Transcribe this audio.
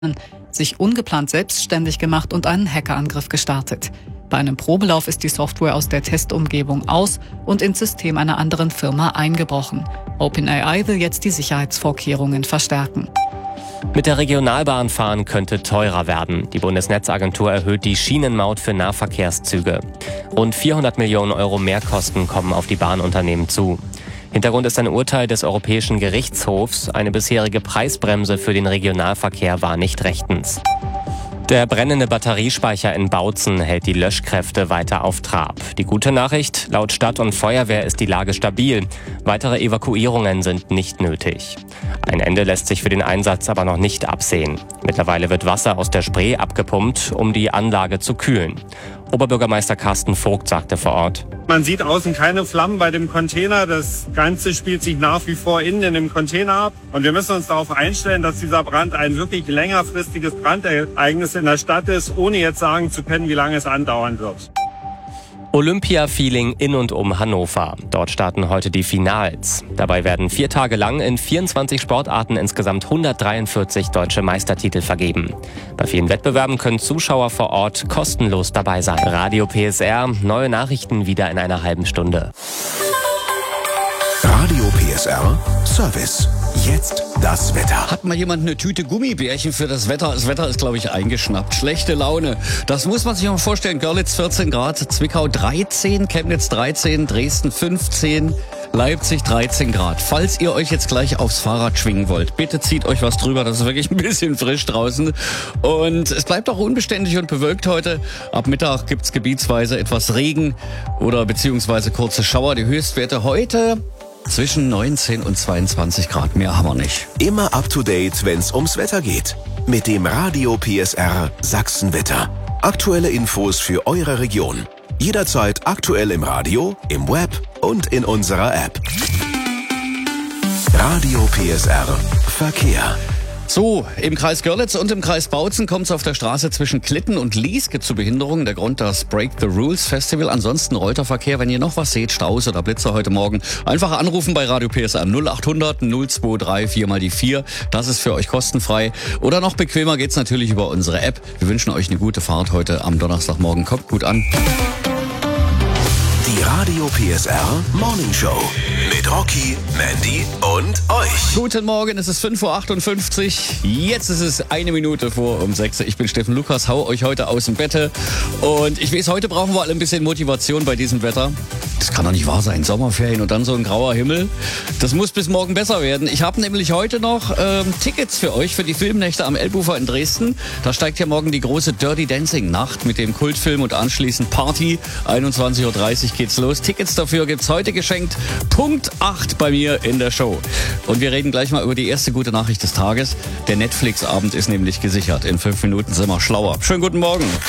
sich ungeplant selbstständig gemacht und einen Hackerangriff gestartet. Bei einem Probelauf ist die Software aus der Testumgebung aus und ins System einer anderen Firma eingebrochen. OpenAI will jetzt die Sicherheitsvorkehrungen verstärken. Mit der Regionalbahn fahren könnte teurer werden. Die Bundesnetzagentur erhöht die Schienenmaut für Nahverkehrszüge. Rund 400 Millionen Euro Mehrkosten kommen auf die Bahnunternehmen zu. Hintergrund ist ein Urteil des Europäischen Gerichtshofs. Eine bisherige Preisbremse für den Regionalverkehr war nicht rechtens. Der brennende Batteriespeicher in Bautzen hält die Löschkräfte weiter auf Trab. Die gute Nachricht: Laut Stadt und Feuerwehr ist die Lage stabil. Weitere Evakuierungen sind nicht nötig. Ein Ende lässt sich für den Einsatz aber noch nicht absehen. Mittlerweile wird Wasser aus der Spree abgepumpt, um die Anlage zu kühlen. Oberbürgermeister Carsten Vogt sagte vor Ort: Man sieht außen keine Flammen bei dem Container. Das Ganze spielt sich nach wie vor innen in dem Container ab. Und wir müssen uns darauf einstellen, dass dieser Brand ein wirklich längerfristiges Brandereignis in der Stadt ist, ohne jetzt sagen zu können, wie lange es andauern wird. Olympia-Feeling in und um Hannover. Dort starten heute die Finals. Dabei werden 4 Tage lang in 24 Sportarten insgesamt 143 deutsche Meistertitel vergeben. Bei vielen Wettbewerben können Zuschauer vor Ort kostenlos dabei sein. Radio PSR, neue Nachrichten wieder in einer halben Stunde. Radio PSR Service. Jetzt das Wetter. Hat mal jemand eine Tüte Gummibärchen für das Wetter? Das Wetter ist, glaube ich, eingeschnappt. Schlechte Laune. Das muss man sich mal vorstellen. Görlitz 14 Grad, Zwickau 13, Chemnitz 13, Dresden 15, Leipzig 13 Grad. Falls ihr euch jetzt gleich aufs Fahrrad schwingen wollt, bitte zieht euch was drüber. Das ist wirklich ein bisschen frisch draußen. Und es bleibt auch unbeständig und bewölkt heute. Ab Mittag gibt's gebietsweise etwas Regen oder beziehungsweise kurze Schauer. Die Höchstwerte heute zwischen 19 und 22 Grad. Mehr haben wir nicht. Immer up to date, wenn's ums Wetter geht. Mit dem Radio PSR Sachsenwetter. Aktuelle Infos für eure Region. Jederzeit aktuell im Radio, im Web und in unserer App. Radio PSR Verkehr. So, im Kreis Görlitz und im Kreis Bautzen kommt es auf der Straße zwischen Klitten und Lieske zu Behinderungen. Der Grund das Break the Rules Festival. Ansonsten Reuterverkehr. Wenn ihr noch was seht, Staus oder Blitzer heute Morgen, einfach anrufen bei Radio PSR 0800 023 4 mal die 4. Das ist für euch kostenfrei. Oder noch bequemer geht's natürlich über unsere App. Wir wünschen euch eine gute Fahrt heute am Donnerstagmorgen. Kommt gut an. Die Radio PSR Morning Show mit Rocky, Mandy und euch. Guten Morgen, es ist 5.58 Uhr. Jetzt ist es 1 Minute vor um 6 Uhr. Ich bin Steffen Lukas, hau euch heute aus dem Bett. Und ich weiß, heute brauchen wir alle ein bisschen Motivation bei diesem Wetter. Das kann doch nicht wahr sein. Sommerferien und dann so ein grauer Himmel. Das muss bis morgen besser werden. Ich habe nämlich heute noch Tickets für euch für die Filmnächte am Elbufer in Dresden. Da steigt ja morgen die große Dirty Dancing Nacht mit dem Kultfilm und anschließend Party. 21.30 Uhr geht's los. Tickets dafür gibt's heute geschenkt. Punkt 8 bei mir in der Show. Und wir reden gleich mal über die erste gute Nachricht des Tages. Der Netflix-Abend ist nämlich gesichert. In 5 Minuten sind wir schlauer. Schönen guten Morgen.